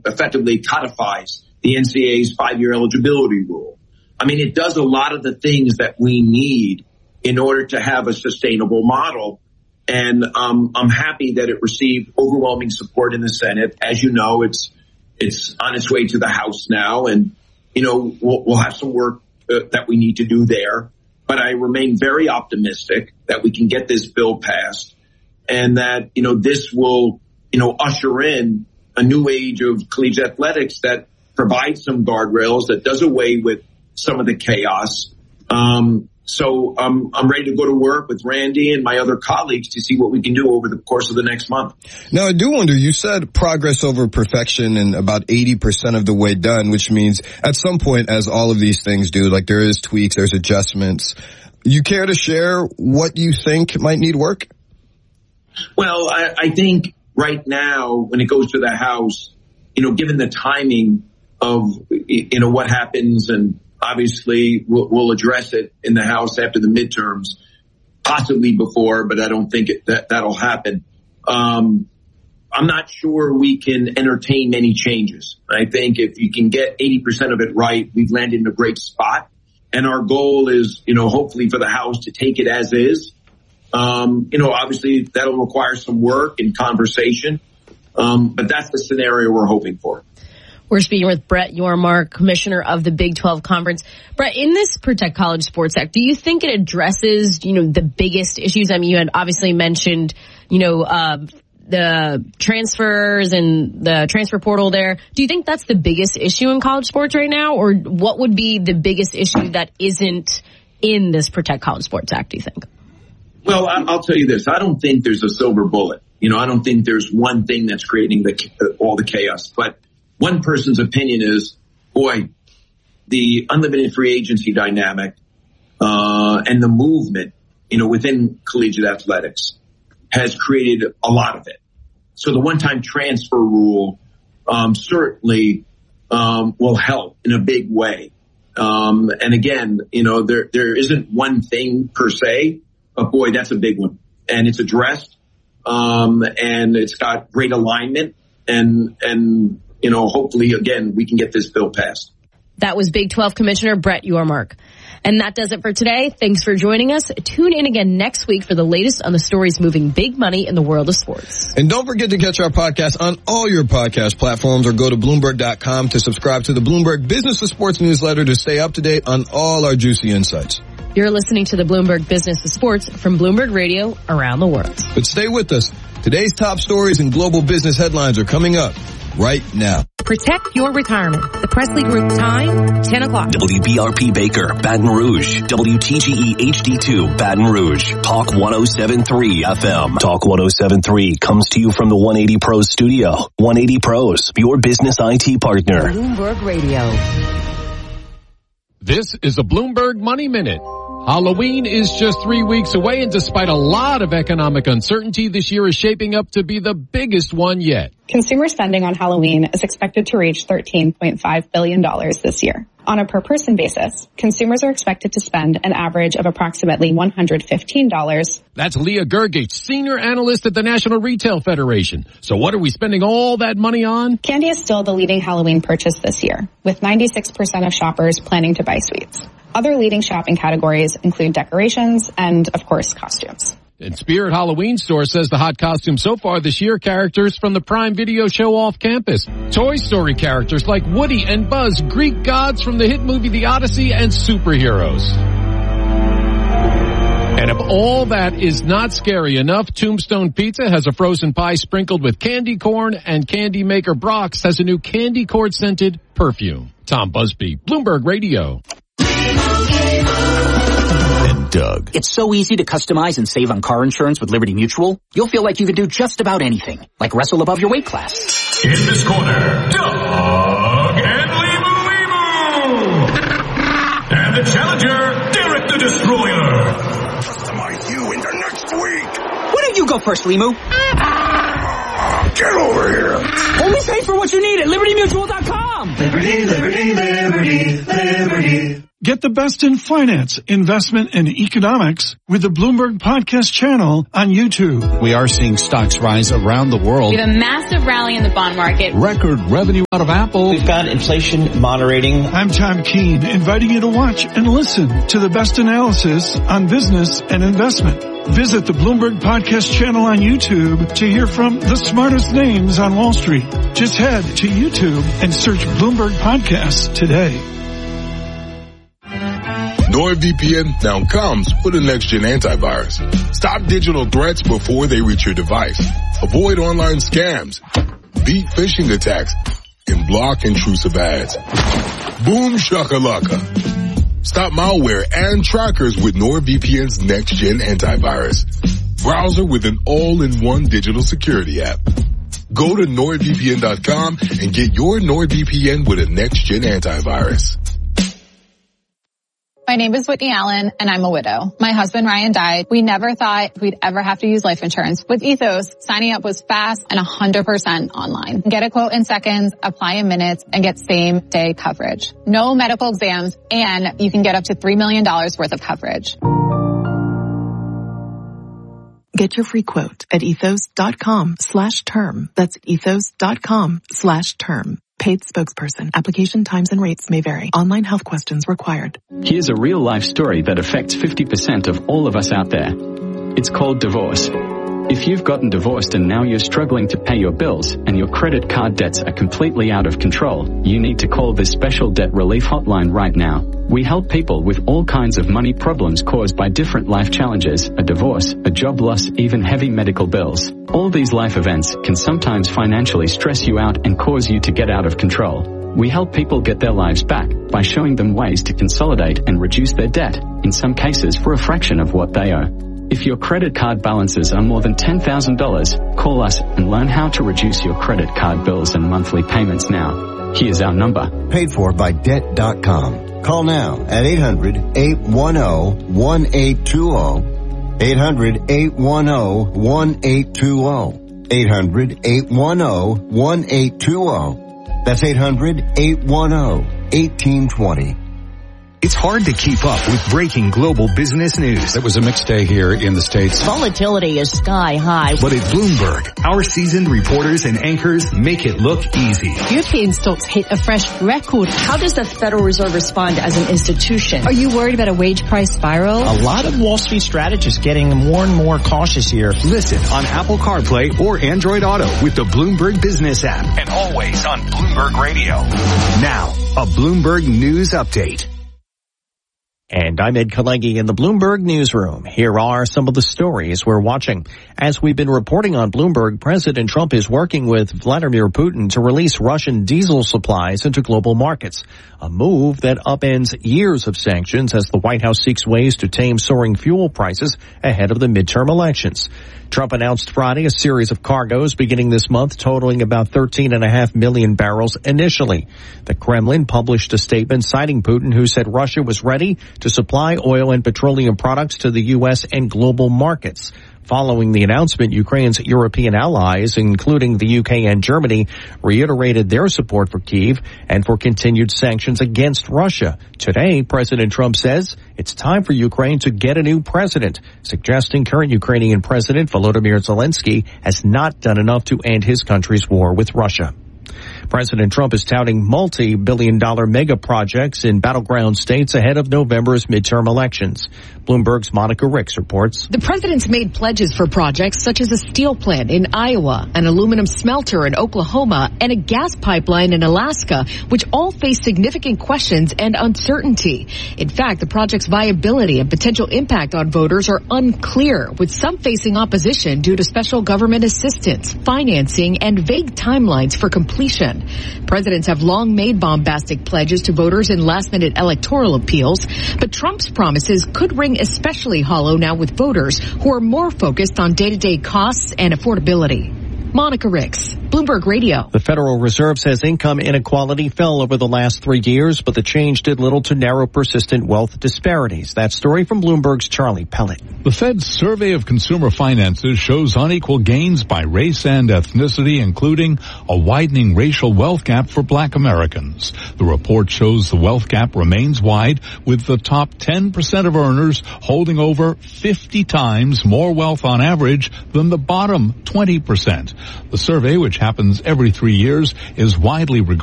effectively codifies the NCAA's 5-year eligibility rule. I mean, it does a lot of the things that we need in order to have a sustainable model. And I'm happy that it received overwhelming support in the Senate. As you know, it's on its way to the House now. And, we'll have some work that we need to do there. But I remain very optimistic that we can get this bill passed and that, this will, usher in a new age of collegiate athletics that provides some guardrails, that does away with some of the chaos. So I'm ready to go to work with Randy and my other colleagues to see what we can do over the course of the next month. Now, I do wonder, you said progress over perfection and about 80% of the way done, which means at some point, as all of these things do, like there is tweaks, there's adjustments. You care to share what you think might need work? Well, I think right now, when it goes to the House, given the timing of, what happens, and obviously we'll address it in the House after the midterms, possibly before, but I don't think that'll happen. I'm not sure we can entertain many changes. I think if you can get 80% of it right, we've landed in a great spot. And our goal is, hopefully for the House to take it as is. Obviously that'll require some work and conversation. But that's the scenario we're hoping for. We're speaking with Brett Yormark, Commissioner of the Big 12 Conference. Brett, in this Protect College Sports Act, do you think it addresses, the biggest issues? I mean, you had obviously mentioned, the transfers and the transfer portal there. Do you think that's the biggest issue in college sports right now? Or what would be the biggest issue that isn't in this Protect College Sports Act, do you think? Well, I'll tell you this. I don't think there's a silver bullet. I don't think there's one thing that's creating all the chaos. But one person's opinion is, the unlimited free agency dynamic and the movement, within collegiate athletics has created a lot of it. So the one-time transfer rule certainly will help in a big way. And again, there isn't one thing per se, but boy, that's a big one. And it's addressed, and it's got great alignment, and hopefully, again, we can get this bill passed. That was Big 12 Commissioner Brett Yormark. And that does it for today. Thanks for joining us. Tune in again next week for the latest on the stories moving big money in the world of sports. And don't forget to catch our podcast on all your podcast platforms, or go to Bloomberg.com to subscribe to the Bloomberg Business of Sports newsletter to stay up to date on all our juicy insights. You're listening to the Bloomberg Business of Sports from Bloomberg Radio around the world. But stay with us. Today's top stories and global business headlines are coming up right now. Protect your retirement. The Presley Group time, 10 o'clock. WBRP Baker, Baton Rouge. WTGE HD2, Baton Rouge. Talk 107.3 FM. Talk 107.3 comes to you from the 180 Pros studio. 180 Pros, your business IT partner. Bloomberg Radio. This is a Bloomberg Money Minute. Halloween is just 3 weeks away, and despite a lot of economic uncertainty, this year is shaping up to be the biggest one yet. Consumer spending on Halloween is expected to reach $13.5 billion this year. On a per-person basis, consumers are expected to spend an average of approximately $115. That's Leah Gergich, Senior Analyst at the National Retail Federation. So what are we spending all that money on? Candy is still the leading Halloween purchase this year, with 96% of shoppers planning to buy sweets. Other leading shopping categories include decorations and, of course, costumes. And Spirit Halloween Store says the hot costume so far this year, characters from the Prime Video show Off Campus. Toy Story characters like Woody and Buzz, Greek gods from the hit movie The Odyssey, and superheroes. And if all that is not scary enough, Tombstone Pizza has a frozen pie sprinkled with candy corn, and candy maker Brock's has a new candy corn scented perfume. Tom Busby, Bloomberg Radio. And Doug. It's so easy to customize and save on car insurance with Liberty Mutual. You'll feel like you can do just about anything, like wrestle above your weight class. In this corner, Doug and Limu. And the challenger, Derek the Destroyer. Customize you into next week. Why don't you go first, Limu? Get over here. Only pay for what you need at LibertyMutual.com. Liberty, liberty, liberty, liberty. Get the best in finance, investment, and economics with the Bloomberg Podcast channel on YouTube. We are seeing stocks rise around the world. We have a massive rally in the bond market. Record revenue out of Apple. We've got inflation moderating. I'm Tom Keene, inviting you to watch and listen to the best analysis on business and investment. Visit the Bloomberg Podcast channel on YouTube to hear from the smartest names on Wall Street. Just head to YouTube and search Bloomberg Podcasts today. NordVPN now comes with a next-gen antivirus. Stop digital threats before they reach your device. Avoid online scams, beat phishing attacks, and block intrusive ads. Boom shakalaka. Stop malware and trackers with NordVPN's next-gen antivirus. Browser with an all-in-one digital security app. Go to NordVPN.com and get your NordVPN with a next-gen antivirus. My name is Whitney Allen, and I'm a widow. My husband, Ryan, died. We never thought we'd ever have to use life insurance. With Ethos, signing up was fast and 100% online. Get a quote in seconds, apply in minutes, and get same-day coverage. No medical exams, and you can get up to $3 million worth of coverage. Get your free quote at ethos.com/term. That's ethos.com/term. Paid spokesperson. Application times and rates may vary. Online health questions required. Here's a real-life story that affects 50% of all of us out there. It's called divorce. If you've gotten divorced and now you're struggling to pay your bills and your credit card debts are completely out of control, you need to call this special debt relief hotline right now. We help people with all kinds of money problems caused by different life challenges, a divorce, a job loss, even heavy medical bills. All these life events can sometimes financially stress you out and cause you to get out of control. We help people get their lives back by showing them ways to consolidate and reduce their debt, in some cases for a fraction of what they owe. If your credit card balances are more than $10,000, call us and learn how to reduce your credit card bills and monthly payments now. Here's our number. Paid for by Debt.com. Call now at 800-810-1820. 800-810-1820. 800-810-1820. That's 800-810-1820. It's hard to keep up with breaking global business news. It was a mixed day here in the States. Volatility is sky high. But at Bloomberg, our seasoned reporters and anchors make it look easy. European stocks hit a fresh record. How does the Federal Reserve respond as an institution? Are you worried about a wage price spiral? A lot of Wall Street strategists getting more and more cautious here. Listen on Apple CarPlay or Android Auto with the Bloomberg Business app. And always on Bloomberg Radio. Now, a Bloomberg News Update. And I'm Ed Kalegi in the Bloomberg Newsroom. Here are some of the stories we're watching. As we've been reporting on Bloomberg, President Trump is working with Vladimir Putin to release Russian diesel supplies into global markets, a move that upends years of sanctions as the White House seeks ways to tame soaring fuel prices ahead of the midterm elections. Trump announced Friday a series of cargoes beginning this month totaling about 13.5 million barrels initially. The Kremlin published a statement citing Putin, who said Russia was ready to supply oil and petroleum products to the U.S. and global markets. Following the announcement, Ukraine's European allies, including the UK and Germany, reiterated their support for Kyiv and for continued sanctions against Russia. Today, President Trump says it's time for Ukraine to get a new president, suggesting current Ukrainian President Volodymyr Zelensky has not done enough to end his country's war with Russia. President Trump is touting multi-billion-dollar mega projects in battleground states ahead of November's midterm elections. Bloomberg's Monica Ricks reports. The president's made pledges for projects such as a steel plant in Iowa, an aluminum smelter in Oklahoma, and a gas pipeline in Alaska, which all face significant questions and uncertainty. In fact, the project's viability and potential impact on voters are unclear, with some facing opposition due to special government assistance, financing, and vague timelines for completion. Presidents have long made bombastic pledges to voters in last-minute electoral appeals, but Trump's promises could ring especially hollow now with voters who are more focused on day-to-day costs and affordability. Monica Ricks, Bloomberg Radio. The Federal Reserve says income inequality fell over the last 3 years, but the change did little to narrow persistent wealth disparities. That story from Bloomberg's Charlie Pellet. The Fed's survey of consumer finances shows unequal gains by race and ethnicity, including a widening racial wealth gap for Black Americans. The report shows the wealth gap remains wide, with the top 10% of earners holding over 50 times more wealth on average than the bottom 20%. The survey, which happens every 3 years, is widely regarded